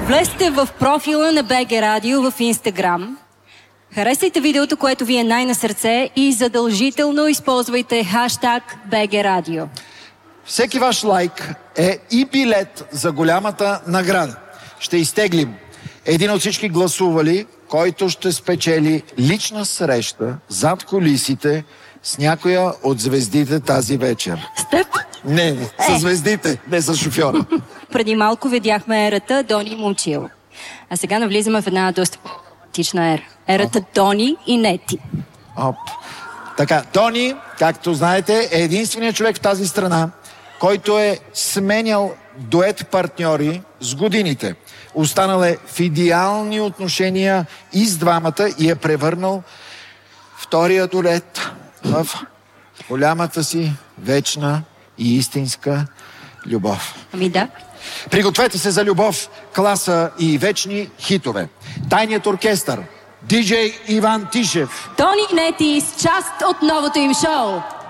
Влезте в профила на БГ Радио в Инстаграм. Харесайте видеото, което ви е най-на сърце и задължително използвайте хаштаг БГ Радио. Всеки ваш лайк е и билет за голямата награда. Ще изтеглим един от всички гласували, който ще спечели лична среща зад кулисите с някоя от звездите тази вечер. С теб? Не, с звездите, не с шофьора. Преди малко видяхме ерата Дони Момчил. А сега навлизаме в една доста по-романтична ера. Ерата Дони и Нети. Така, Дони, както знаете, е единственият човек в тази страна, който е сменял дует партньори с годините. Останал е в идеални отношения и с двамата и е превърнал втория дует в голямата си вечна и истинска любов. Ами да. Пригответе се за любов, класа и вечни хитове. Тайният оркестър, диджей Иван Тишев. Дони и Нети с част от новото им шоу.